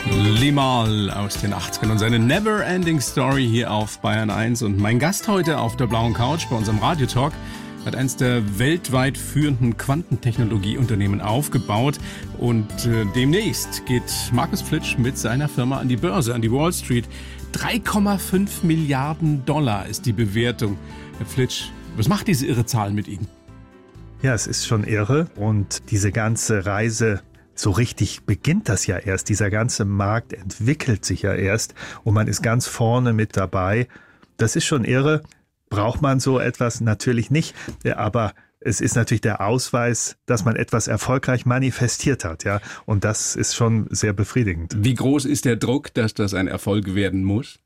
Limahl aus den 80ern und seine Never-Ending Story hier auf Bayern 1. Und mein Gast heute auf der blauen Couch bei unserem Radiotalk hat eines der weltweit führenden Quantentechnologieunternehmen aufgebaut. Und demnächst geht Markus Flitsch mit seiner Firma an die Börse, an die Wall Street. 3,5 Milliarden Dollar ist die Bewertung. Herr Flitsch, was macht diese irre Zahl mit Ihnen? Ja, es ist schon irre. Und diese ganze Reise, so richtig beginnt das ja erst. Dieser ganze Markt entwickelt sich ja erst und man ist ganz vorne mit dabei. Das ist schon irre. Braucht man so etwas? Natürlich nicht. Aber es ist natürlich der Ausweis, dass man etwas erfolgreich manifestiert hat. Ja? Und das ist schon sehr befriedigend. Wie groß ist der Druck, dass das ein Erfolg werden muss?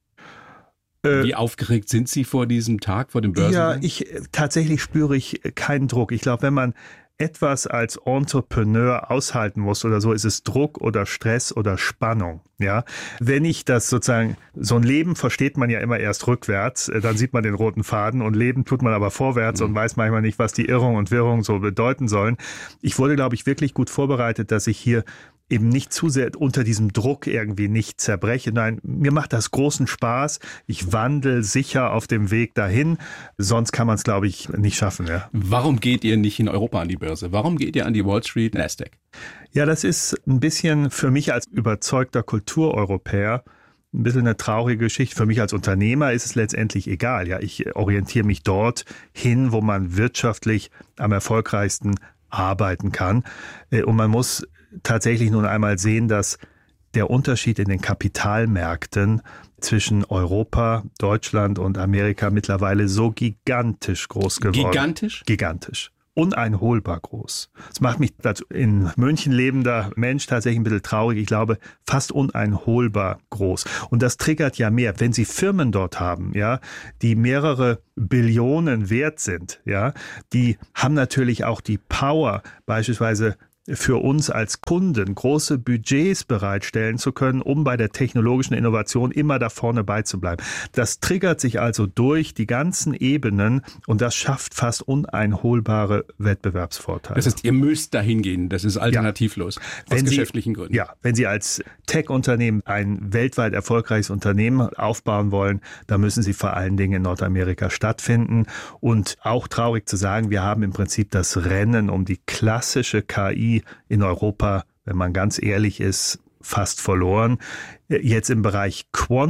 Wie aufgeregt sind Sie vor diesem Tag, vor dem Börsengang? Ja, tatsächlich spüre ich keinen Druck. Ich glaube, wenn man etwas als Entrepreneur aushalten muss oder so, ist es Druck oder Stress oder Spannung. Ja, wenn ich das sozusagen, so ein Leben versteht man ja immer erst rückwärts, dann sieht man den roten Faden und Leben tut man aber vorwärts und weiß manchmal nicht, was die Irrung und Wirrung so bedeuten sollen. Ich wurde, glaube ich, wirklich gut vorbereitet, dass ich hier eben nicht zu sehr unter diesem Druck irgendwie nicht zerbreche. Nein, mir macht das großen Spaß. Ich wandle sicher auf dem Weg dahin. Sonst kann man es, glaube ich, nicht schaffen. Ja. Warum geht ihr nicht in Europa an die Börse? Warum geht ihr an die Wall Street, Nasdaq? Ja, das ist ein bisschen für mich als überzeugter Kultureuropäer ein bisschen eine traurige Geschichte. Für mich als Unternehmer ist es letztendlich egal. Ja, ich orientiere mich dort hin, wo man wirtschaftlich am erfolgreichsten arbeiten kann. Und man muss tatsächlich nun einmal sehen, dass der Unterschied in den Kapitalmärkten zwischen Europa, Deutschland und Amerika mittlerweile so gigantisch groß geworden ist. Gigantisch? Gigantisch. Uneinholbar groß. Das macht mich als in München lebender Mensch tatsächlich ein bisschen traurig. Ich glaube, fast uneinholbar groß. Und das triggert ja mehr. Wenn Sie Firmen dort haben, ja, die mehrere Billionen wert sind, ja, die haben natürlich auch die Power, beispielsweise für uns als Kunden große Budgets bereitstellen zu können, um bei der technologischen Innovation immer da vorne beizubleiben. Das triggert sich also durch die ganzen Ebenen und das schafft fast uneinholbare Wettbewerbsvorteile. Das heißt, ihr müsst dahin gehen, das ist alternativlos, aus geschäftlichen Gründen. Ja, wenn Sie als Tech-Unternehmen ein weltweit erfolgreiches Unternehmen aufbauen wollen, dann müssen Sie vor allen Dingen in Nordamerika stattfinden. Und auch traurig zu sagen, wir haben im Prinzip das Rennen um die klassische KI in Europa, wenn man ganz ehrlich ist, fast verloren. Jetzt im Bereich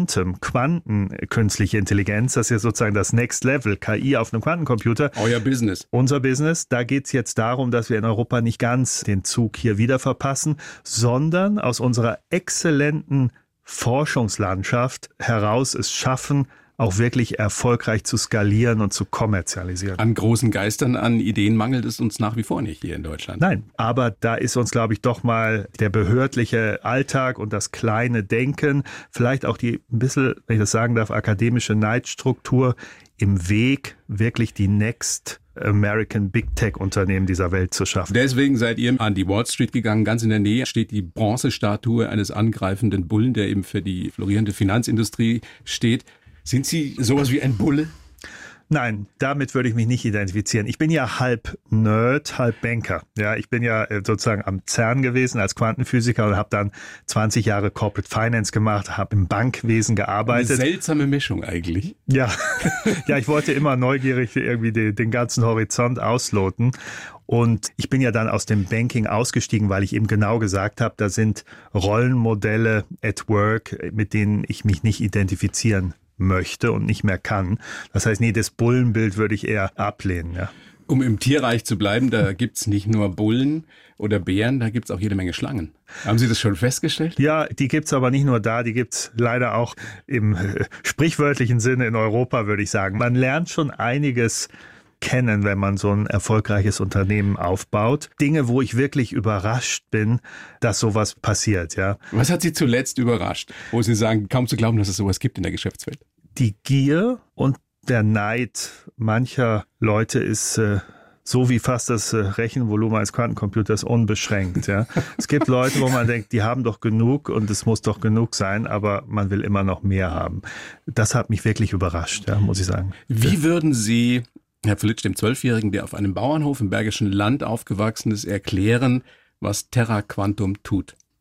Quanten, künstliche Intelligenz, das ist ja sozusagen das Next Level, KI auf einem Quantencomputer. Euer Business. Unser Business, da geht es jetzt darum, dass wir in Europa nicht ganz den Zug hier wieder verpassen, sondern aus unserer exzellenten Forschungslandschaft heraus es schaffen, auch wirklich erfolgreich zu skalieren und zu kommerzialisieren. An großen Geistern, an Ideen mangelt es uns nach wie vor nicht hier in Deutschland. Nein, aber da ist uns, glaube ich, doch mal der behördliche Alltag und das kleine Denken, vielleicht auch die ein bisschen, wenn ich das sagen darf, akademische Neidstruktur im Weg, wirklich die Next American Big Tech Unternehmen dieser Welt zu schaffen. Deswegen seid ihr an die Wall Street gegangen. Ganz in der Nähe steht die Bronzestatue eines angreifenden Bullen, der eben für die florierende Finanzindustrie steht. Sind Sie sowas wie ein Bulle? Nein, damit würde ich mich nicht identifizieren. Ich bin ja halb Nerd, halb Banker. Ja, ich bin ja sozusagen am CERN gewesen als Quantenphysiker und habe dann 20 Jahre Corporate Finance gemacht, habe im Bankwesen gearbeitet. Eine seltsame Mischung eigentlich. Ja, ja, ich wollte immer neugierig irgendwie den ganzen Horizont ausloten. Und ich bin ja dann aus dem Banking ausgestiegen, weil ich eben genau gesagt habe, da sind Rollenmodelle at work, mit denen ich mich nicht identifizieren möchte und nicht mehr kann. Das heißt, das Bullenbild würde ich eher ablehnen. Ja. Um im Tierreich zu bleiben, da gibt's nicht nur Bullen oder Bären, da gibt's auch jede Menge Schlangen. Haben Sie das schon festgestellt? Ja, die gibt's aber nicht nur da, die gibt's leider auch im sprichwörtlichen Sinne in Europa, würde ich sagen. Man lernt schon einiges kennen, wenn man so ein erfolgreiches Unternehmen aufbaut. Dinge, wo ich wirklich überrascht bin, dass sowas passiert. Ja. Was hat Sie zuletzt überrascht, wo Sie sagen, kaum zu glauben, dass es sowas gibt in der Geschäftswelt? Die Gier und der Neid mancher Leute ist so wie fast das Rechenvolumen eines Quantencomputers unbeschränkt. Ja. Es gibt Leute, wo man denkt, die haben doch genug und es muss doch genug sein, aber man will immer noch mehr haben. Das hat mich wirklich überrascht, ja, muss ich sagen. Wie würden Sie Herr Flitsch, dem 12-Jährigen, der auf einem Bauernhof im Bergischen Land aufgewachsen ist, erklären, was Terra Quantum tut?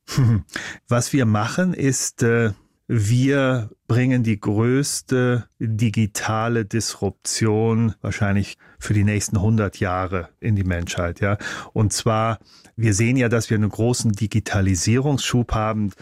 Was wir machen ist, wir bringen die größte digitale Disruption wahrscheinlich für die nächsten 100 Jahre in die Menschheit. Ja? Und zwar, wir sehen ja, dass wir einen großen Digitalisierungsschub haben,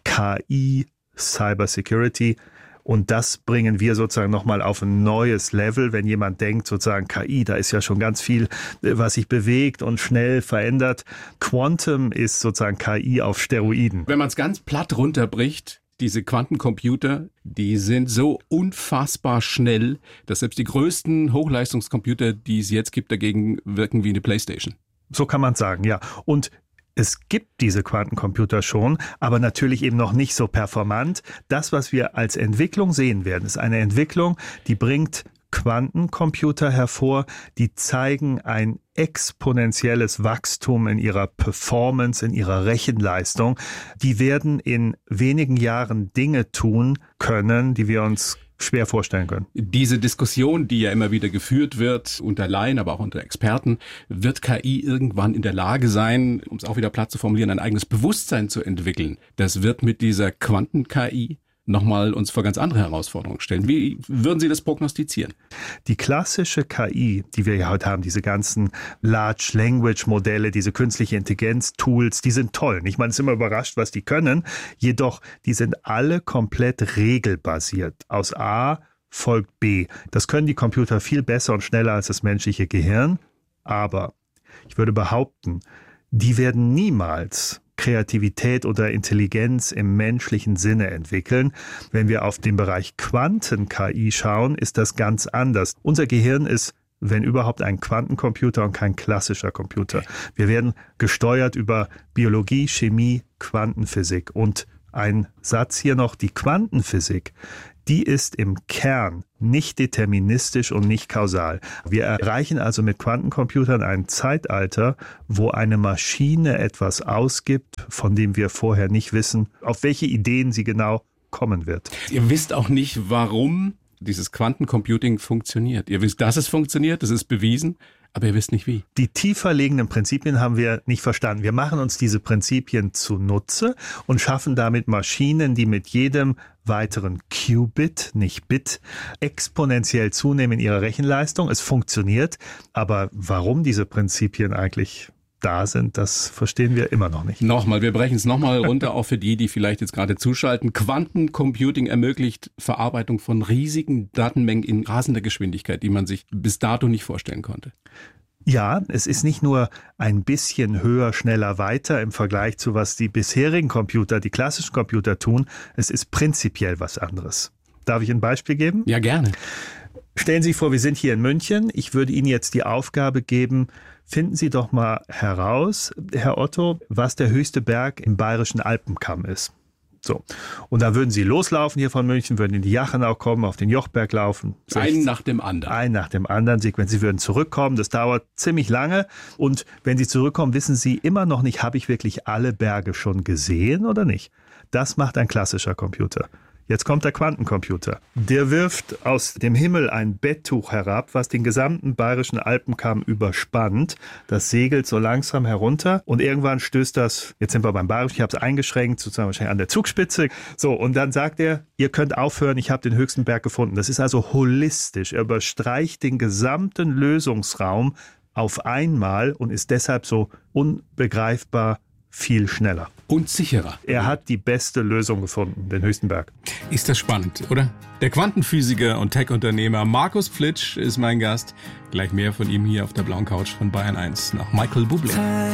KI, Cybersecurity. Und das bringen wir sozusagen nochmal auf ein neues Level. Wenn jemand denkt, sozusagen KI, da ist ja schon ganz viel, was sich bewegt und schnell verändert. Quantum ist sozusagen KI auf Steroiden. Wenn man es ganz platt runterbricht, diese Quantencomputer, die sind so unfassbar schnell, dass selbst die größten Hochleistungscomputer, die es jetzt gibt, dagegen wirken wie eine Playstation. So kann man sagen, ja. Und es gibt diese Quantencomputer schon, aber natürlich eben noch nicht so performant. Das, was wir als Entwicklung sehen werden, ist eine Entwicklung, die bringt Quantencomputer hervor, die zeigen ein exponentielles Wachstum in ihrer Performance, in ihrer Rechenleistung. Die werden in wenigen Jahren Dinge tun können, die wir uns schwer vorstellen können. Diese Diskussion, die ja immer wieder geführt wird, unter Laien, aber auch unter Experten, wird KI irgendwann in der Lage sein, um es auch wieder platt zu formulieren, ein eigenes Bewusstsein zu entwickeln. Das wird mit dieser Quanten-KI nochmal uns vor ganz andere Herausforderungen stellen. Wie würden Sie das prognostizieren? Die klassische KI, die wir ja heute haben, diese ganzen Large Language Modelle, diese künstliche Intelligenz-Tools, die sind toll. Man ist immer überrascht, was die können. Jedoch, die sind alle komplett regelbasiert. Aus A folgt B. Das können die Computer viel besser und schneller als das menschliche Gehirn. Aber ich würde behaupten, die werden niemals Kreativität oder Intelligenz im menschlichen Sinne entwickeln. Wenn wir auf den Bereich Quanten-KI schauen, ist das ganz anders. Unser Gehirn ist, wenn überhaupt, ein Quantencomputer und kein klassischer Computer. Wir werden gesteuert über Biologie, Chemie, Quantenphysik. Und ein Satz hier noch, die Quantenphysik, die ist im Kern nicht deterministisch und nicht kausal. Wir erreichen also mit Quantencomputern ein Zeitalter, wo eine Maschine etwas ausgibt, von dem wir vorher nicht wissen, auf welche Ideen sie genau kommen wird. Ihr wisst auch nicht, warum dieses Quantencomputing funktioniert. Ihr wisst, dass es funktioniert, das ist bewiesen, aber ihr wisst nicht wie. Die tiefer liegenden Prinzipien haben wir nicht verstanden. Wir machen uns diese Prinzipien zunutze und schaffen damit Maschinen, die mit jedem weiteren Qubit, nicht Bit, exponentiell zunehmen in ihrer Rechenleistung. Es funktioniert, aber warum diese Prinzipien eigentlich da sind, das verstehen wir immer noch nicht. Nochmal, wir brechen es nochmal runter, auch für die vielleicht jetzt gerade zuschalten. Quantencomputing ermöglicht Verarbeitung von riesigen Datenmengen in rasender Geschwindigkeit, die man sich bis dato nicht vorstellen konnte. Ja, es ist nicht nur ein bisschen höher, schneller, weiter im Vergleich zu was die bisherigen Computer, die klassischen Computer tun. Es ist prinzipiell was anderes. Darf ich ein Beispiel geben? Ja, gerne. Stellen Sie sich vor, wir sind hier in München. Ich würde Ihnen jetzt die Aufgabe geben, finden Sie doch mal heraus, Herr Otto, was der höchste Berg im Bayerischen Alpenkamm ist. So. Und da würden Sie loslaufen hier von München, würden in die Jachenau kommen, auf den Jochberg laufen. Einen nach dem anderen. Einen nach dem anderen. Sie würden zurückkommen, das dauert ziemlich lange. Und wenn Sie zurückkommen, wissen Sie immer noch nicht, habe ich wirklich alle Berge schon gesehen oder nicht? Das macht ein klassischer Computer. Jetzt kommt der Quantencomputer. Der wirft aus dem Himmel ein Betttuch herab, was den gesamten Bayerischen Alpenkamm überspannt. Das segelt so langsam herunter und irgendwann stößt das, jetzt sind wir beim Bayerischen, ich habe es eingeschränkt, sozusagen wahrscheinlich an der Zugspitze. So, und dann sagt er, ihr könnt aufhören, ich habe den höchsten Berg gefunden. Das ist also holistisch. Er überstreicht den gesamten Lösungsraum auf einmal und ist deshalb so unbegreifbar viel schneller. Und sicherer. Er hat die beste Lösung gefunden, den höchsten Berg. Ist das spannend, oder? Der Quantenphysiker und Tech-Unternehmer Markus Plitsch ist mein Gast. Gleich mehr von ihm hier auf der blauen Couch von Bayern 1 nach Michael Bublé.